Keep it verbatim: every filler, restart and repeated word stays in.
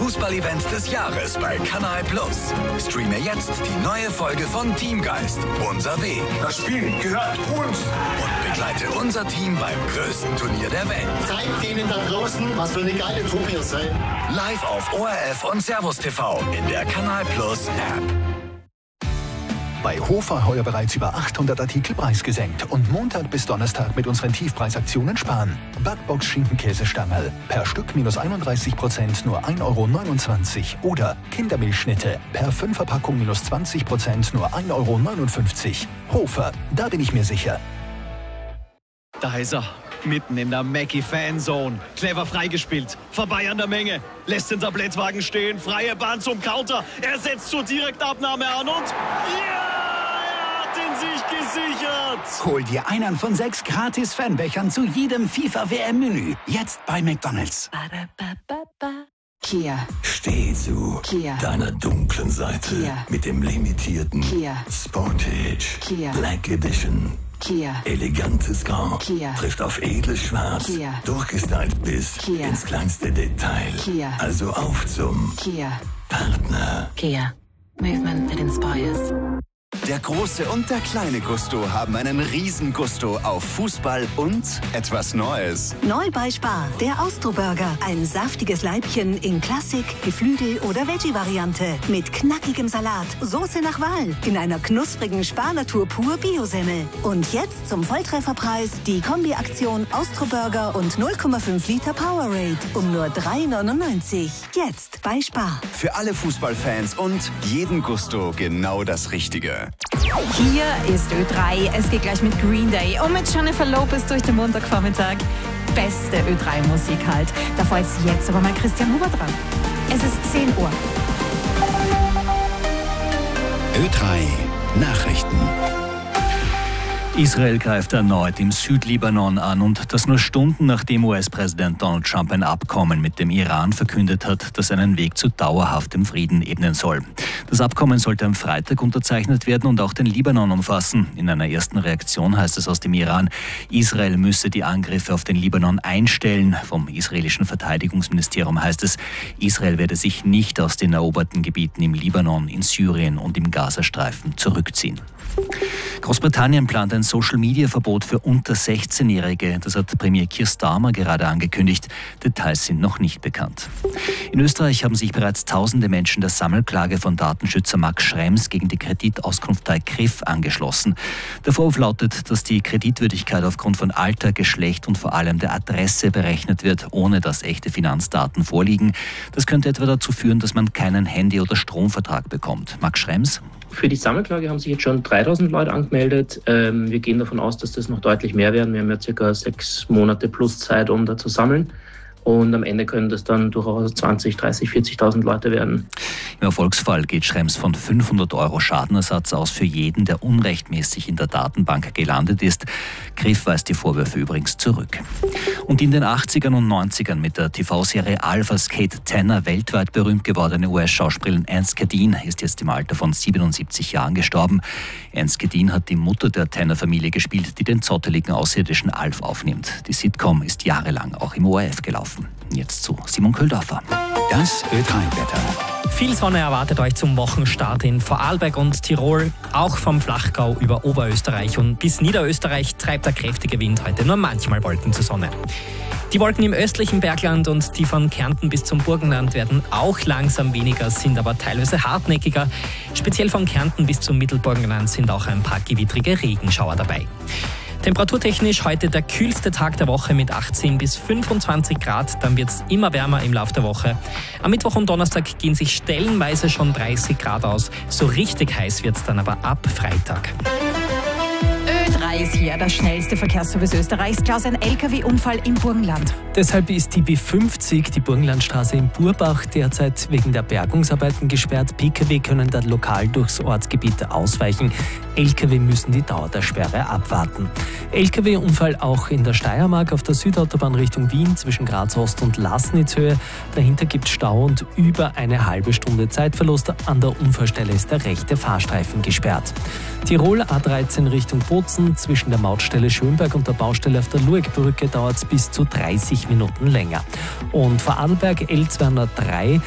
Fußballevent des Jahres bei Kanal Plus. Streame jetzt die neue Folge von Teamgeist, Unser Weg. Das Spiel gehört uns. Und begleite unser Team beim größten Turnier der Welt. Zeigt denen da draußen, was für eine geile Truppe ihr seid. Live auf O R F und Servus T V in der Kanal Plus App. Bei Hofer heuer bereits über achthundert Artikel preisgesenkt und Montag bis Donnerstag mit unseren Tiefpreisaktionen sparen. Backbox Schinkenkäse-Stammerl per Stück minus einunddreißig Prozent nur ein Euro neunundzwanzig oder Kindermilchschnitte per Fünferpackung minus zwanzig Prozent nur ein Euro neunundfünfzig. Hofer, da bin ich mir sicher. Da ist er, mitten in der Mackie-Fanzone. Clever freigespielt, vorbei an der Menge. Lässt den Tablettwagen stehen, freie Bahn zum Counter. Er setzt zur Direktabnahme an und... Ja! Er hat ihn sich gesichert! Hol dir einen von sechs gratis Fanbechern zu jedem FIFA-W M-Menü. Jetzt bei McDonald's. Kia. Steh zu Kia. deiner dunklen Seite Kia. mit dem limitierten Kia. Sportage Kia. Black Edition. Kia. Elegantes Grau Kia. trifft auf edles Schwarz, Kia. durchgestylt bis Kia. ins kleinste Detail. Kia. Also auf zum Kia. Partner. Kia. Movement that inspires. Der große und der kleine Gusto haben einen riesen Gusto auf Fußball und etwas Neues. Neu bei Spar, der Austro-Burger. Ein saftiges Leibchen in Klassik, Geflügel- oder Veggie-Variante. Mit knackigem Salat, Soße nach Wahl, in einer knusprigen Spar-Natur pur Bio-Semmel. Und jetzt zum Volltrefferpreis die Kombi-Aktion Austro-Burger und null Komma fünf Liter Powerade um nur drei neunundneunzig. Jetzt bei Spar. Für alle Fußballfans und jeden Gusto genau das Richtige. Hier ist Ö drei. Es geht gleich mit Green Day und mit Jennifer Lopez durch den Montagvormittag. Beste Ö drei Musik halt. Davor ist jetzt aber mal Christian Huber dran. Es ist zehn Uhr. Ö drei Nachrichten. Israel greift erneut im Südlibanon an und das nur Stunden nachdem U S-Präsident Donald Trump ein Abkommen mit dem Iran verkündet hat, das einen Weg zu dauerhaftem Frieden ebnen soll. Das Abkommen sollte am Freitag unterzeichnet werden und auch den Libanon umfassen. In einer ersten Reaktion heißt es aus dem Iran, Israel müsse die Angriffe auf den Libanon einstellen. Vom israelischen Verteidigungsministerium heißt es, Israel werde sich nicht aus den eroberten Gebieten im Libanon, in Syrien und im Gazastreifen zurückziehen. Großbritannien plant ein Social-Media-Verbot für unter sechzehnjährige. Das hat Premier Keir Starmer gerade angekündigt. Details sind noch nicht bekannt. In Österreich haben sich bereits tausende Menschen der Sammelklage von Datenschützer Max Schrems gegen die Kreditauskunftei C R I F angeschlossen. Der Vorwurf lautet, dass die Kreditwürdigkeit aufgrund von Alter, Geschlecht und vor allem der Adresse berechnet wird, ohne dass echte Finanzdaten vorliegen. Das könnte etwa dazu führen, dass man keinen Handy- oder Stromvertrag bekommt. Max Schrems? Für die Sammelklage haben sich jetzt schon dreitausend Leute angemeldet. Ähm, wir gehen davon aus, dass das noch deutlich mehr werden. Wir haben ja circa sechs Monate plus Zeit, um da zu sammeln. Und am Ende können das dann durchaus zwanzig, dreißig, vierzigtausend Leute werden. Im Erfolgsfall geht Schrems von fünfhundert Euro Schadenersatz aus für jeden, der unrechtmäßig in der Datenbank gelandet ist. C R I F weist die Vorwürfe übrigens zurück. Und in den achtzigern und neunzigern mit der T V-Serie Alphas Kate Tanner weltweit berühmt gewordene U S-Schauspielerin Anne Skadin ist jetzt im Alter von siebenundsiebzig Jahren gestorben. Anne Skadin hat die Mutter der Tanner-Familie gespielt, die den zotteligen Außerirdischen Alf aufnimmt. Die Sitcom ist jahrelang auch im O R F gelaufen. Jetzt zu Simon Köhldorfer. Das Ö drei Wetter. Viel Sonne erwartet euch zum Wochenstart in Vorarlberg und Tirol. Auch vom Flachgau über Oberösterreich und bis Niederösterreich treibt der kräftige Wind heute nur manchmal Wolken zur Sonne. Die Wolken im östlichen Bergland und die von Kärnten bis zum Burgenland werden auch langsam weniger, sind aber teilweise hartnäckiger. Speziell von Kärnten bis zum Mittelburgenland sind auch ein paar gewittrige Regenschauer dabei. Temperaturtechnisch heute der kühlste Tag der Woche mit achtzehn bis fünfundzwanzig Grad. Dann wird es immer wärmer im Laufe der Woche. Am Mittwoch und Donnerstag gehen sich stellenweise schon dreißig Grad aus. So richtig heiß wird es dann aber ab Freitag. Ö drei ist hier, das schnellste Verkehrsservice Österreichs. Klaus, ein L K W-Unfall im Burgenland. Deshalb ist die B fünfzig, die Burgenlandstraße in Burbach, derzeit wegen der Bergungsarbeiten gesperrt. P K W können da lokal durchs Ortsgebiet ausweichen. L K W müssen die Dauer der Sperre abwarten. L K W-Unfall auch in der Steiermark auf der Südautobahn Richtung Wien zwischen Graz Ost und Laßnitzhöhe. Dahinter gibt es Stau und über eine halbe Stunde Zeitverlust. An der Unfallstelle ist der rechte Fahrstreifen gesperrt. Tirol A dreizehn Richtung Bozen zwischen der Mautstelle Schönberg und der Baustelle auf der Luegbrücke dauert es bis zu dreißig Minuten länger. Und Vorarlberg L zweihundertdrei